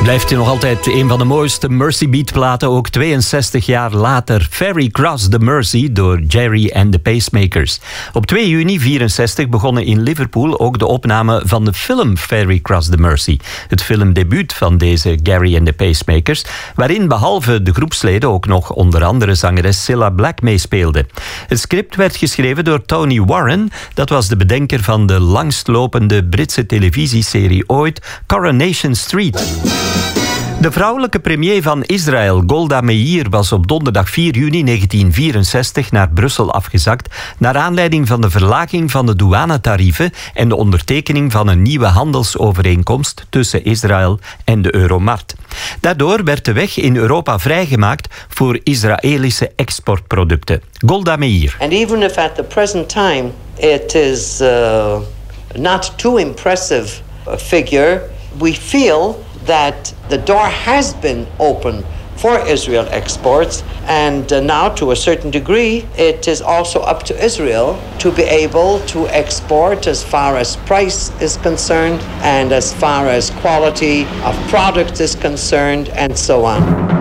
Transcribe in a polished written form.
Blijft hij nog altijd een van de mooiste Mercy Beat platen, ook 62 jaar later. Ferry Cross the Mercy door Jerry and the Pacemakers. Op 2 juni 1964 begonnen in Liverpool ook de opname van de film Ferry Cross the Mercy. Het filmdebuut van deze Gary and the Pacemakers, waarin behalve de groepsleden ook nog onder andere zangeres Cilla Black meespeelde. Het script werd geschreven door Tony Warren. Dat was de bedenker van de langstlopende Britse televisieserie ooit, Coronation Street. De vrouwelijke premier van Israël, Golda Meir, was op donderdag 4 juni 1964 naar Brussel afgezakt naar aanleiding van de verlaging van de douanetarieven en de ondertekening van een nieuwe handelsovereenkomst tussen Israël en de Euromarkt. Daardoor werd de weg in Europa vrijgemaakt voor Israëlische exportproducten. Golda Meir. And even if at the present time it is not too impressive a figure, we feel that the door has been open for Israel exports, and now to a certain degree it is also up to Israel to be able to export as far as price is concerned and as far as quality of product is concerned and so on.